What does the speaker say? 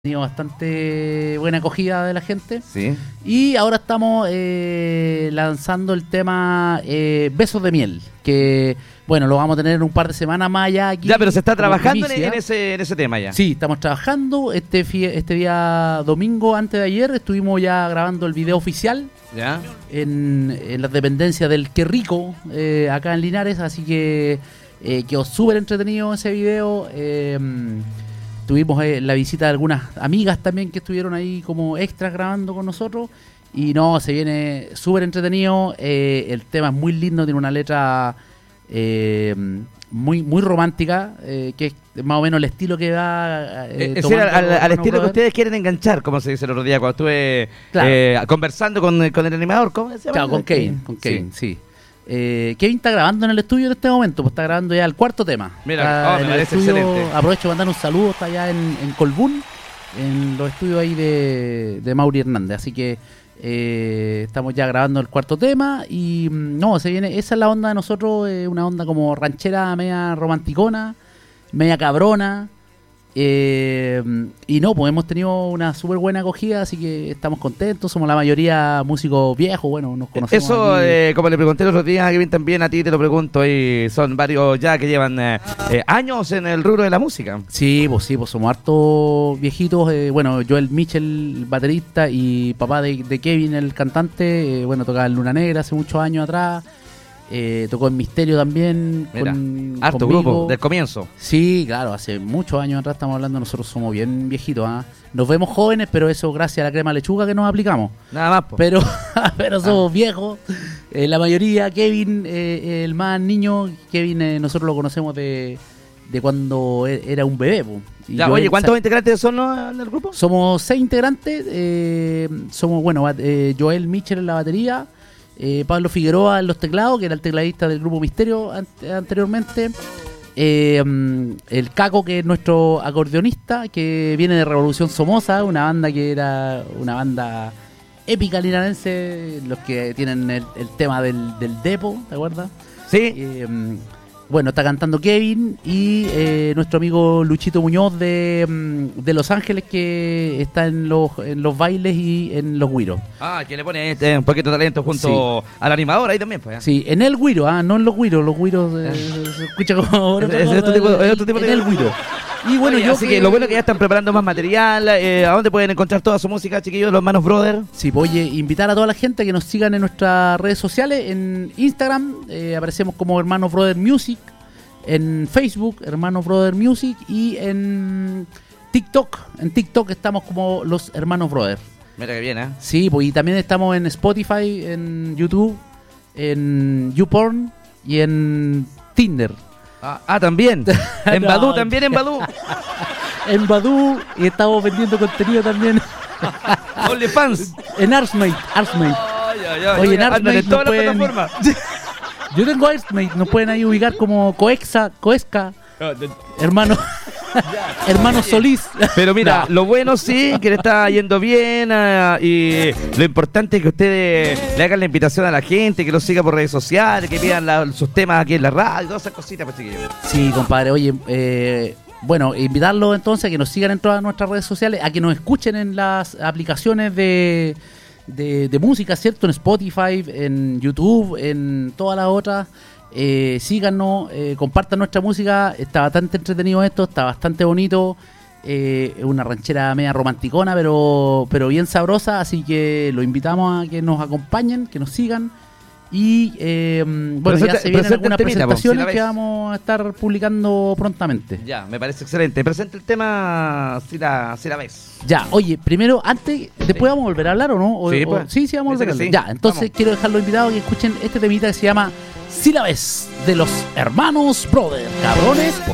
Tenido bastante buena acogida de la gente. Sí. Y ahora estamos lanzando el tema Besos de Miel, que bueno, lo vamos a tener en un par de semanas más allá aquí. Ya, pero se está trabajando primicia. en ese tema ya. Sí, estamos trabajando. Este día domingo, antes de ayer, estuvimos ya grabando el video oficial Ya. en las dependencias del Qué Rico, acá en Linares, así que quedó súper entretenido ese video. Tuvimos la visita de algunas amigas también que estuvieron ahí como extras grabando con nosotros. Y no, se viene súper entretenido. El tema es muy lindo, tiene una letra muy romántica, que es más o menos el estilo que va al estilo que ustedes quieren enganchar, como se dice el otro día, cuando estuve conversando con el animador. ¿Cómo se llama? Claro, con Kevin, sí. Kevin está grabando en el estudio en este momento, pues está grabando ya el cuarto tema. Mira, me parece excelente. Aprovecho para mandar un saludo, está allá en Colbún, en los estudios ahí de Mauri Hernández, así que estamos ya grabando el cuarto tema y no, se viene, esa es la onda de nosotros, una onda como ranchera, media romanticona, media cabrona. Y no, pues hemos tenido una súper buena acogida, así que estamos contentos. Somos la mayoría músicos viejos, bueno, nos conocemos. Eso, como le pregunté el otro día a Kevin, también a ti te lo pregunto, y son varios ya que llevan años en el rubro de la música. Sí, pues somos hartos viejitos. Bueno, Joel Mitchell, el baterista, y papá de Kevin, el cantante, bueno, tocaba en Luna Negra hace muchos años atrás. Tocó en Misterio también. Mira, harto grupo del comienzo. Sí, claro, hace muchos años atrás estamos hablando, nosotros somos bien viejitos, ¿eh? Nos vemos jóvenes, pero eso gracias a la crema lechuga que nos aplicamos. Nada más, po. Pero somos viejos, la mayoría. Kevin, el más niño, Kevin, nosotros lo conocemos de cuando era un bebé, po. Ya, oye, ¿cuántos integrantes son en el grupo? Somos 6 integrantes, somos, bueno, Joel Mitchell en la batería, Pablo Figueroa en los teclados, que era el tecladista del grupo Misterio anteriormente, el Caco, que es nuestro acordeonista, que viene de Revolución Somoza, una banda que era una banda épica linarense, los que tienen el tema del Depo, ¿te acuerdas? Sí. Bueno, está cantando Kevin y nuestro amigo Luchito Muñoz de Los Ángeles, que está en los bailes y en los güiros. Ah, que le pone un poquito de talento junto al animador ahí también, pues. ¿Eh? Sí, en el güiro, no en los güiros. Los güiros se escucha como... Es otro tipo en de... el güiro. Y bueno, oye, así que lo bueno es que ya están preparando más material. ¿A dónde pueden encontrar toda su música, chiquillos, los Hermanos Brother? Sí, pues, oye, invitar a toda la gente que nos sigan en nuestras redes sociales. En Instagram aparecemos como Hermanos Brother Music, en Facebook Hermanos Brother Music, y en TikTok estamos como los Hermanos Brother. Mira que bien, ¿eh? Sí, pues, y también estamos en Spotify, en YouTube, en YouPorn y en Tinder. También. En No, Badoo, también en Badoo. En Badoo, y estamos vendiendo contenido también. OnlyFans. En Artsmate. Oye, en Artsmate en todas las pueden... plataformas. Yo tengo Artsmate, nos pueden ahí ubicar como Coesca, hermano Solís. Pero mira, No. lo bueno sí, que le está yendo bien, y lo importante es que ustedes le hagan la invitación a la gente, que lo siga por redes sociales, que pidan sus temas aquí en la radio, todas esas cositas, pues, chiquillos. Sí, compadre, oye, bueno, invitarlos entonces a que nos sigan en todas nuestras redes sociales, a que nos escuchen en las aplicaciones de música, ¿cierto? En Spotify, en YouTube, en todas las otras. Síganos, compartan nuestra música. Está bastante entretenido esto, está bastante bonito. Es una ranchera media romanticona, pero bien sabrosa, así que los invitamos a que nos acompañen, que nos sigan. Y bueno, ya se vienen algunas presentaciones que vamos a estar publicando prontamente. Ya, me parece excelente. Presenta el tema si la ves. Ya, oye, primero, después vamos a volver a hablar, ¿o no? Sí, pues. Sí, vamos a volver a hablar. Sí. Ya, entonces Vamos. quiero dejarlo invitado a que escuchen este temita que se llama Si la ves, de los Hermanos Brother, cabrones.